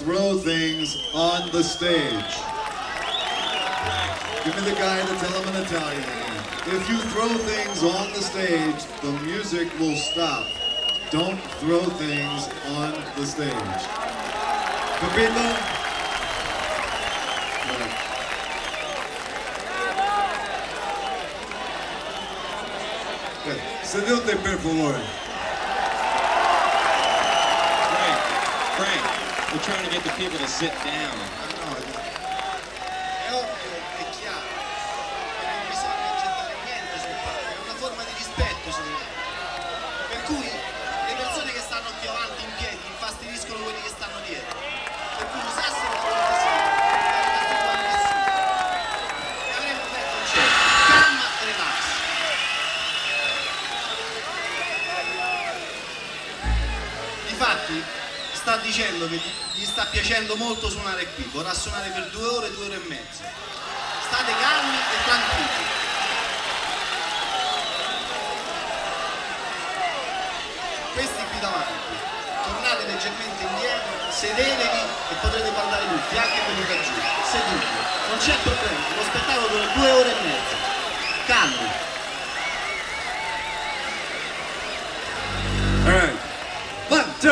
throw things on the stage. Give me the guy to tell him in Italian again. If you throw things on the stage, the music will stop. Don't throw things on the stage. Capito? Sedete per favore. Frank, we're trying to get the people to sit down. È ovvio, è chiaro, che non bisogna gettare niente sul palco, è una forma di rispetto secondo me. Per cui le persone che stanno più avanti in piedi infastidiscono quelli che stanno dietro. Per cui usassero la cortesia, non fare nessuno. E avremo detto c'è calma e relax. Difatti sta dicendo che gli sta piacendo molto suonare qui, vorrà suonare per 2 ore, 2 ore e mezza. State calmi e tranquilli. Questi qui davanti, tornate leggermente indietro, sedetevi e potrete parlare tutti, anche quelli che giù, seduti. Non c'è problema, lo spettacolo dura